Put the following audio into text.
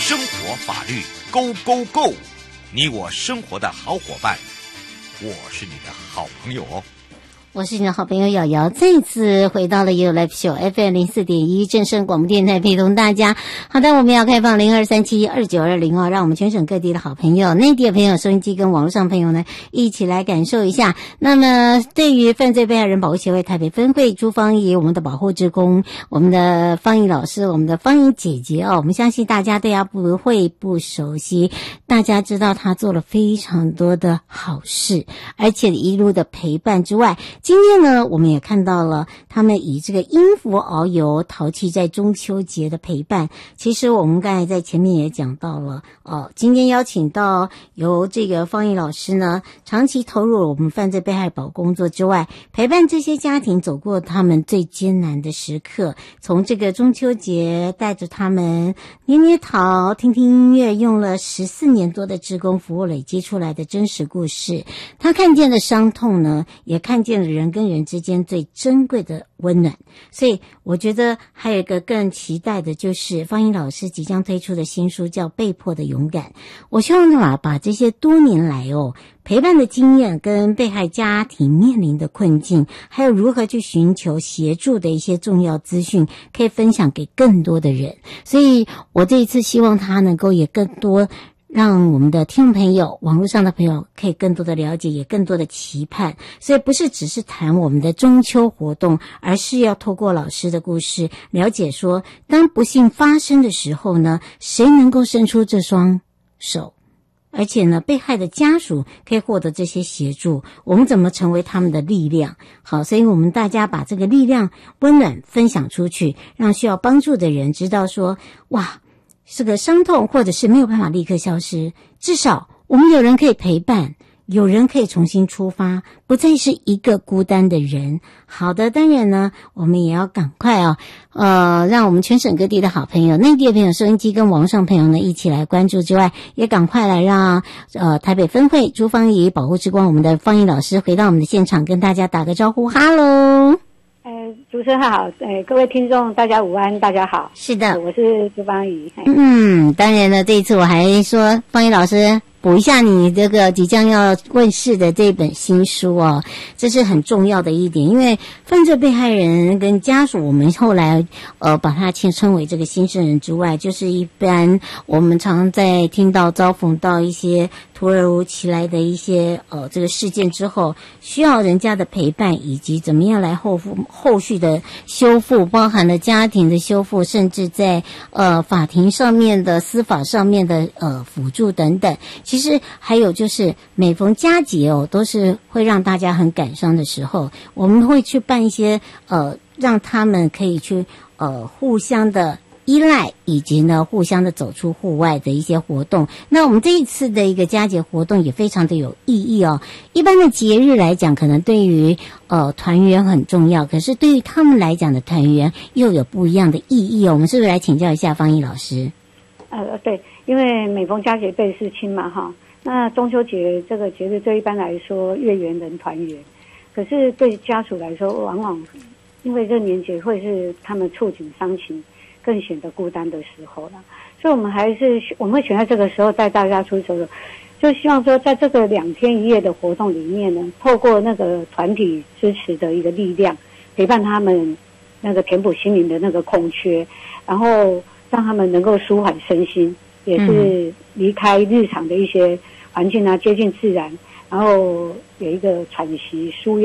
生活法律 Go Go Go， 你我生活的好伙伴，我是你的好朋友哦。 我是你的好朋友瑶瑶，再次回到了也有 Live Show FM04.1 正声广播电台，陪同大家。好的，我们要开放02372920哦，让我们全省各地的好朋友、内地的朋友、收音机跟网络上朋友呢，一起来感受一下。那么，对于犯罪被害人保护协会台北分会朱芳仪，我们的保护志工，我们的芳仪老师，我们的芳仪姐姐哦，我们相信大家对她不会不熟悉，大家知道她做了非常多的好事，而且一路的陪伴之外。今天呢，我们也看到了他们以这个音符遨游陶器在中秋节的陪伴。其实我们刚才在前面也讲到了今天邀请到由这个芳仪老师呢，长期投入我们犯罪被害保工作之外，陪伴这些家庭走过他们最艰难的时刻。从这个中秋节带着他们捏捏陶、听听音乐，用了14年多的志工服务累积出来的真实故事。他看见的伤痛呢，也看见了人跟人之间最珍贵的温暖。所以我觉得还有一个更期待的就是芳仪老师即将推出的新书叫《被迫的勇敢》。我希望把这些多年来陪伴的经验跟被害家庭面临的困境，还有如何去寻求协助的一些重要资讯，可以分享给更多的人。所以我这一次希望他能够也更多让我们的听众朋友、网络上的朋友可以更多的了解，也更多的期盼。所以不是只是谈我们的中秋活动，而是要透过老师的故事，了解说当不幸发生的时候呢，谁能够伸出这双手，而且呢，被害的家属可以获得这些协助，我们怎么成为他们的力量？好，所以我们大家把这个力量、温暖分享出去，让需要帮助的人知道说，哇，这个伤痛或者是没有办法立刻消失，至少我们有人可以陪伴，有人可以重新出发，不再是一个孤单的人。好的，当然呢，我们也要赶快让我们全省各地的好朋友、内地的朋友、收音机跟网上朋友呢一起来关注之外，也赶快来让台北分会朱芳仪保护之光我们的芳仪老师回到我们的现场，跟大家打个招呼。哈喽。 主持人好，各位听众大家午安，大家好。 是的， 我是朱芳仪。 当然了，这一次我还说芳仪老师补一下你这个即将要问世的这本新书哦，这是很重要的一点，因为犯罪被害人跟家属，我们后来把它称为这个新生人之外，就是一般我们常在听到遭逢到一些突如其来的一些这个事件之后，需要人家的陪伴，以及怎么样来后续的修复，包含了家庭的修复，甚至在法庭上面的司法上面的辅助等等。其实还有就是每逢佳节都是会让大家很感伤的时候，我们会去办一些让他们可以去互相的依赖，以及呢互相的走出户外的一些活动。那我们这一次的一个佳节活动也非常的有意义哦。一般的节日来讲，可能对于团圆很重要，可是对于他们来讲的团圆又有不一样的意义哦。我们是不是来请教一下芳仪老师？ 对，因为每逢佳节倍思亲嘛哈。那中秋节这个节日对一般来说月圆人团圆，可是对家属来说，往往因为这年节会是他们触景伤情更显得孤单的时候了，所以我们会选在这个时候带大家出走，就希望说在这个2天1夜的活动里面呢，透过那个团体支持的一个力量，陪伴他们那个填补心灵的那个空缺，然后让他们能够舒缓身心，也是离开日常的一些环境啊，接近自然，然后有一个喘息舒